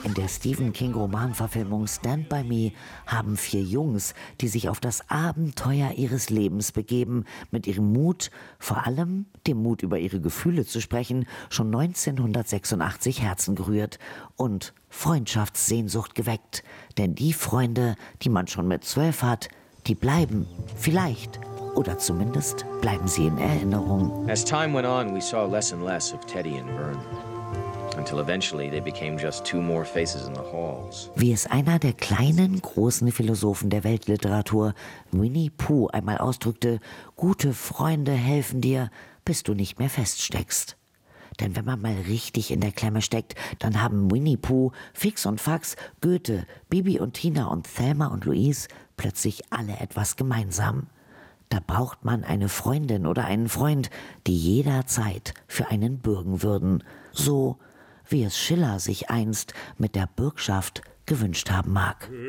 In der Stephen King-Romanverfilmung Stand By Me haben 4 Jungs, die sich auf das Abenteuer ihres Lebens begeben, mit ihrem Mut, vor allem dem Mut, über ihre Gefühle zu sprechen, schon 1986 Herzen gerührt und Freundschaftssehnsucht geweckt. Denn die Freunde, die man schon mit 12 hat, die bleiben, vielleicht. Oder zumindest bleiben sie in Erinnerung. As time went on, we saw less and less of Teddy and Vern. Until eventually they became just 2 more faces in the halls. Wie es einer der kleinen, großen Philosophen der Weltliteratur, Winnie Pooh, einmal ausdrückte: Gute Freunde helfen dir, bis du nicht mehr feststeckst. Denn wenn man mal richtig in der Klemme steckt, dann haben Winnie Pooh, Fix und Fax, Goethe, Bibi und Tina und Thelma und Louise plötzlich alle etwas gemeinsam. Da braucht man eine Freundin oder einen Freund, die jederzeit für einen bürgen würden. So wie es Schiller sich einst mit der Bürgschaft gewünscht haben mag.